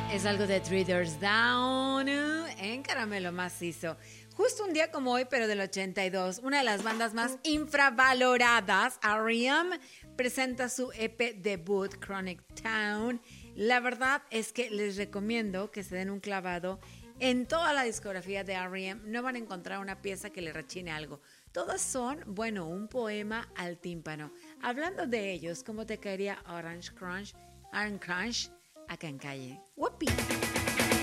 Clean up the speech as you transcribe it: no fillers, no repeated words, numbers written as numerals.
Es algo de Three Doors Down en caramelo macizo. Justo un día como hoy, pero del 82, una de las bandas más infravaloradas, R.E.M., presenta su EP debut, Chronic Town. La verdad es que les recomiendo que se den un clavado en toda la discografía de R.E.M. No van a encontrar una pieza que le rechine algo. Todas son, bueno, un poema al tímpano. Hablando de ellos, ¿cómo te caería Orange Crunch? Acá en calle. ¡Whoopee!